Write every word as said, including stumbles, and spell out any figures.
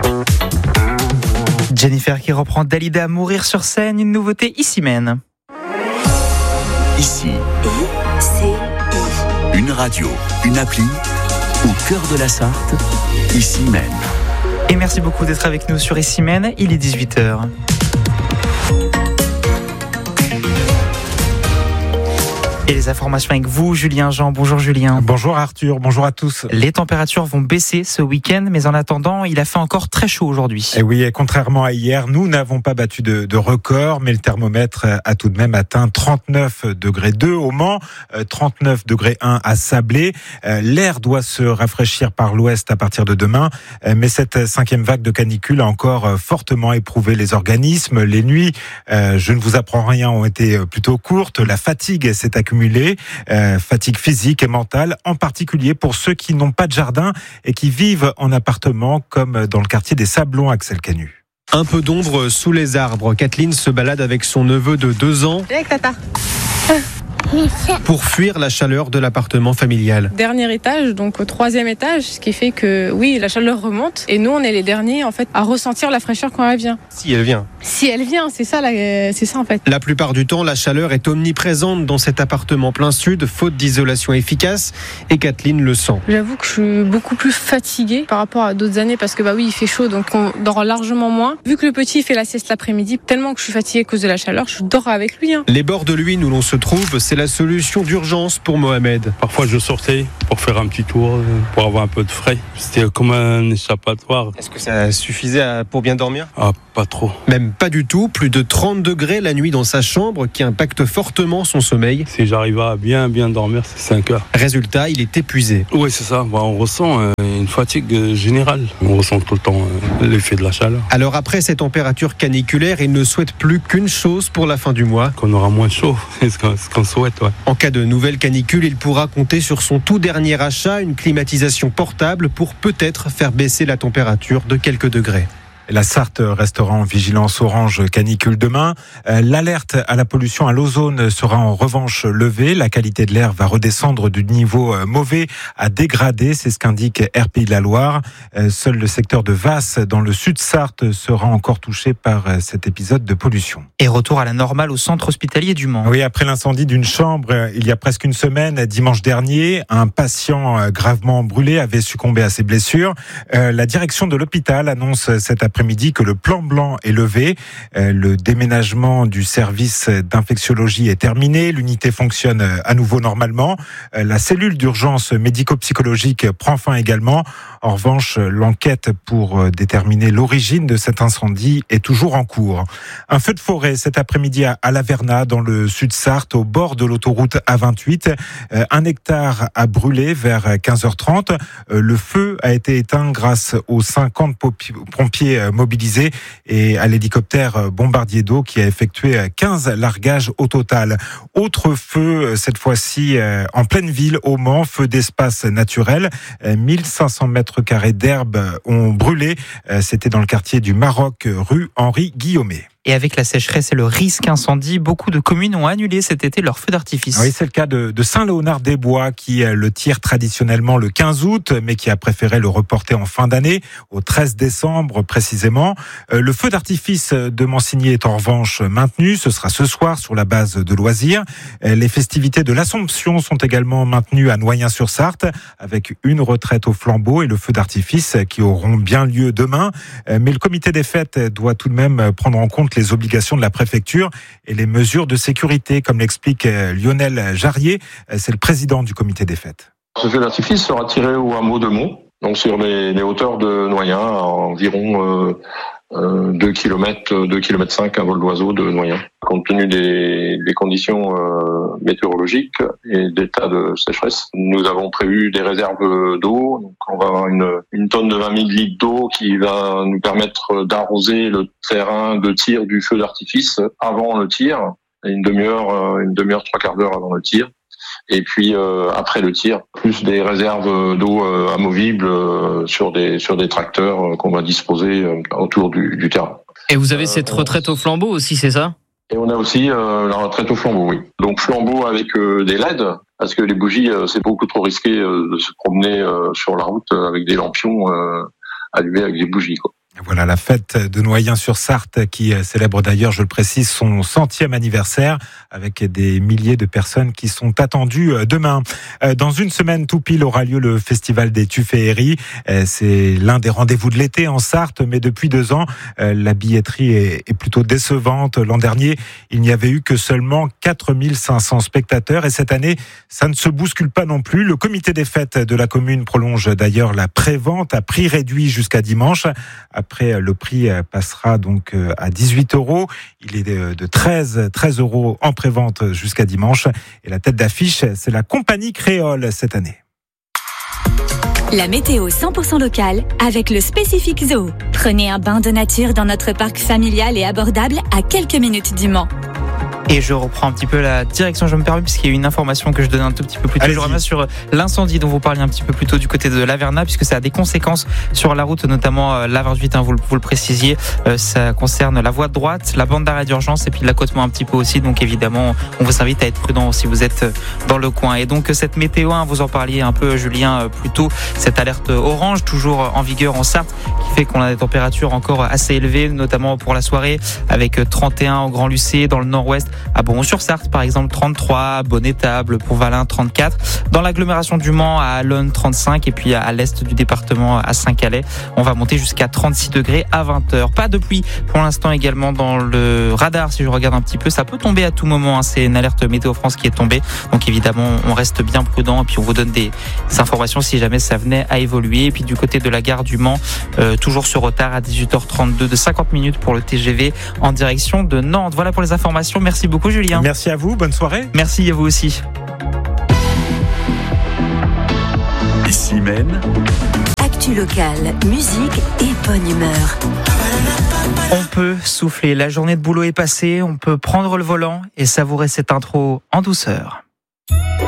Jennifer qui reprend Dalida, Mourir sur scène, une nouveauté Ici Mène. Ici. I C I. Une radio, une appli, au cœur de la Sarthe, Ici Mène. Et merci beaucoup d'être avec nous sur Ici Mène, il est dix-huit heures. Et les informations avec vous, Julien Jean. Bonjour Julien. Bonjour Arthur, bonjour à tous. Les températures vont baisser ce week-end, mais en attendant, il a fait encore très chaud aujourd'hui. Et oui, et contrairement à hier, nous n'avons pas battu de, de record, mais le thermomètre a tout de même atteint trente-neuf degrés deux au Mans, trente-neuf degrés un à Sablé. L'air doit se rafraîchir par l'ouest à partir de demain, mais cette cinquième vague de canicule a encore fortement éprouvé les organismes. Les nuits, je ne vous apprends rien, ont été plutôt courtes. La fatigue s'est accumulée. Euh, fatigue physique et mentale, en particulier pour ceux qui n'ont pas de jardin et qui vivent en appartement, comme dans le quartier des Sablons, Axel Canu. Un peu d'ombre sous les arbres. Kathleen se balade avec son neveu de deux ans. Avec tata. Pour fuir la chaleur de l'appartement familial. Dernier étage, donc au troisième étage, ce qui fait que oui, la chaleur remonte et nous on est les derniers en fait à ressentir la fraîcheur quand elle vient. Si elle vient. Si elle vient, c'est ça, la, c'est ça en fait. La plupart du temps, la chaleur est omniprésente dans cet appartement plein sud, faute d'isolation efficace, et Kathleen le sent. J'avoue que je suis beaucoup plus fatiguée par rapport à d'autres années parce que bah oui, il fait chaud, donc on dort largement moins. Vu que le petit fait la sieste l'après-midi, tellement que je suis fatiguée à cause de la chaleur, je dors avec lui. Hein. Les bords de l'Huisne où l'on se trouve, c'est la solution d'urgence pour Mohamed. Parfois je sortais pour faire un petit tour, pour avoir un peu de frais. C'était comme un échappatoire. Est-ce que ça suffisait à, pour bien dormir ? Ah, pas trop. Même pas du tout, plus de trente degrés la nuit dans sa chambre qui impacte fortement son sommeil. Si j'arrive à bien bien dormir, c'est cinq heures. Résultat, il est épuisé. Oui, c'est ça. Bah, on ressent euh, une fatigue euh, générale. On ressent tout le temps euh, l'effet de la chaleur. Alors après ces températures caniculaires, il ne souhaite plus qu'une chose pour la fin du mois. Qu'on aura moins chaud, c'est ce qu'on, ce qu'on souhaite. Ouais. En cas de nouvelle canicule, il pourra compter sur son tout dernier achat, une climatisation portable pour peut-être faire baisser la température de quelques degrés. La Sarthe restera en vigilance orange canicule demain. L'alerte à la pollution à l'ozone sera en revanche levée. La qualité de l'air va redescendre du niveau mauvais à dégradé. C'est ce qu'indique R P I de la Loire. Seul le secteur de Vasse, dans le sud Sarthe, sera encore touché par cet épisode de pollution. Et retour à la normale au centre hospitalier du Mans. Oui, après l'incendie d'une chambre il y a presque une semaine, dimanche dernier, un patient gravement brûlé avait succombé à ses blessures. La direction de l'hôpital annonce cet après midi que le plan blanc est levé. Le déménagement du service d'infectiologie est terminé. L'unité fonctionne à nouveau normalement. La cellule d'urgence médico-psychologique prend fin également. En revanche, l'enquête pour déterminer l'origine de cet incendie est toujours en cours. Un feu de forêt cet après-midi à Laverna, dans le sud Sarthe, au bord de l'autoroute A vingt-huit. Un hectare a brûlé vers quinze heures trente. Le feu a été éteint grâce aux cinquante pompiers mobilisés et à l'hélicoptère bombardier d'eau qui a effectué quinze largages au total. Autre feu, cette fois-ci en pleine ville, au Mans, feu d'espace naturel. mille cinq cents mètres carrés d'herbe ont brûlé. C'était dans le quartier du Maroc, rue Henri Guillaumet. Et avec la sécheresse et le risque incendie, beaucoup de communes ont annulé cet été leur feu d'artifice. Oui, c'est le cas de, de Saint-Léonard-des-Bois qui le tire traditionnellement le quinze août, mais qui a préféré le reporter en fin d'année, au treize décembre précisément. Le feu d'artifice de Mansigny est en revanche maintenu. Ce sera ce soir sur la base de loisirs. Les festivités de l'Assomption sont également maintenues à Noyen-sur-Sarthe, avec une retraite au flambeau et le feu d'artifice qui auront bien lieu demain. Mais le comité des fêtes doit tout de même prendre en compte les obligations de la préfecture et les mesures de sécurité, comme l'explique Lionel Jarrier, c'est le président du comité des fêtes. Ce feu d'artifice sera tiré au hameau de Mont, donc sur les, les hauteurs de Noyen, à environ euh, euh, deux kilomètres, deux kilomètres cinq à vol d'oiseau de Noyen. Compte tenu des, des conditions euh, météorologiques et d'état de sécheresse, nous avons prévu des réserves d'eau. Donc on va avoir une, une tonne de vingt mille litres d'eau qui va nous permettre d'arroser le terrain de tir du feu d'artifice avant le tir, une demi-heure, une demi-heure, trois quarts d'heure avant le tir. Et puis euh, après le tir, plus des réserves d'eau euh, amovibles euh, sur des sur des tracteurs euh, qu'on va disposer euh, autour du, du terrain. Et vous avez cette retraite au flambeau aussi, c'est ça ? Et on a aussi euh, la retraite au flambeau, oui. Donc flambeau avec euh, des L E D, parce que les bougies, euh, c'est beaucoup trop risqué euh, de se promener euh, sur la route avec des lampions euh, allumés avec des bougies, quoi. Voilà la fête de Noyens-sur-Sarthe qui célèbre d'ailleurs, je le précise, son centième anniversaire avec des milliers de personnes qui sont attendues demain. Dans une semaine tout pile aura lieu le festival des Tuféeries. C'est l'un des rendez-vous de l'été en Sarthe, mais depuis deux ans, la billetterie est plutôt décevante. L'an dernier, il n'y avait eu que seulement quatre mille cinq cents spectateurs et cette année, ça ne se bouscule pas non plus. Le comité des fêtes de la commune prolonge d'ailleurs la pré-vente à prix réduit jusqu'à dimanche. Après, le prix passera donc à dix-huit euros. Il est de treize euros en prévente jusqu'à dimanche. Et la tête d'affiche, c'est la compagnie créole cette année. La météo cent pour cent locale avec le Spécifique Zoo. Prenez un bain de nature dans notre parc familial et abordable à quelques minutes du Mans. Et je reprends un petit peu la direction, je me permets, puisqu'il y a une information que je donnais un tout petit peu plus tôt. Allez-y. Je reviens sur l'incendie dont vous parliez un petit peu plus tôt du côté de Laverna, puisque ça a des conséquences sur la route, notamment l'A vingt-huit, hein, vous, vous le précisiez. Euh, ça concerne la voie de droite, la bande d'arrêt d'urgence et puis l'accotement un petit peu aussi. Donc évidemment, on vous invite à être prudent si vous êtes dans le coin. Et donc cette météo, hein, vous en parliez un peu, Julien, plus tôt, cette alerte orange, toujours en vigueur en Sarthe, qui fait qu'on a des températures encore assez élevées, notamment pour la soirée, avec trente et un au Grand Lucé, dans le nord-ouest, à Boron-sur-Sarthe par exemple trente-trois, Bonnet-Table, pour Valin trente-quatre, dans l'agglomération du Mans à Allonne trente-cinq et puis à l'est du département à Saint-Calais, on va monter jusqu'à trente-six degrés à vingt heures. Pas de pluie pour l'instant également dans le radar, si je regarde un petit peu, ça peut tomber à tout moment, hein. C'est une alerte Météo France qui est tombée, donc évidemment on reste bien prudent et puis on vous donne des, des informations si jamais ça venait à évoluer. Et puis du côté de la gare du Mans, euh, toujours ce retard à dix-huit heures trente-deux de cinquante minutes pour le T G V en direction de Nantes. Voilà pour les informations, merci beaucoup Julien. Merci à vous, bonne soirée. Merci à vous aussi. Ici même, Actu locale, musique et bonne humeur. On peut souffler, la journée de boulot est passée, on peut prendre le volant et savourer cette intro en douceur.